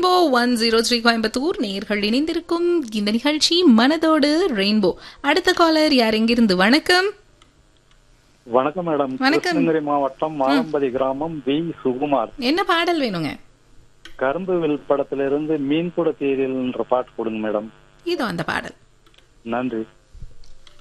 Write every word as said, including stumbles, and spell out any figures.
Rainbow one zero three Coimbatore நேர்கள் இணைந்திருக்கும் இந்த நிகழ்ச்சி மனதோடு ரெயின்போ. அடுத்த காலர் யார் எங்கிருந்து? வணக்கம். வணக்கம் மேடம். வணக்கம். கிருஷ்ணகிரி மாவட்டம் மாலம்பதி கிராமம் வி சுகுமார். என்ன பாடல் வேணுங்க? கரும்பு வில் படத்திலிருந்து மீன் கூட தேரில் என்ற பாட்டு கொடுங்க மேடம். இதோ அந்த பாடல். நன்றி.